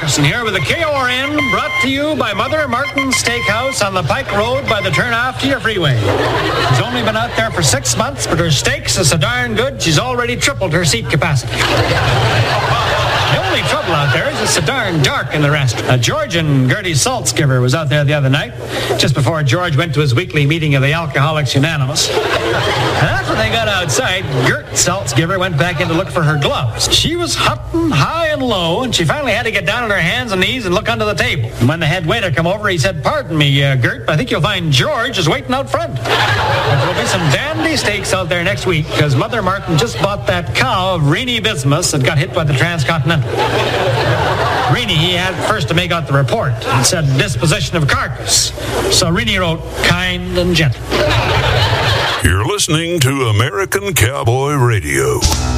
Morrison here with the KORN, brought to you by Mother Martin's Steakhouse on the Pike Road by the turnoff to your freeway. She's only been out there for 6 months, but her steaks are so darn good, she's already tripled her seat capacity. The only trouble out there is it's so darn dark in the restaurant. George and Gertie Saltzgiver was out there the other night, just before George went to his weekly meeting of the Alcoholics Unanimous. And after they got outside, Gert Saltzgiver went back in to look for her gloves. She was hunting high and low, and she finally had to get down on her hands and knees and look under the table. And when the head waiter come over, he said, "Pardon me, Gert, but I think you'll find George is waiting out front." There will be some dandy steaks out there next week, because Mother Martin just bought that cow of Rennie Bismuth that got hit by the Transcontinental. Rennie, he had first to make out the report. It said disposition of carcass. So Rennie wrote kind and gentle. You're listening to American Cowboy Radio.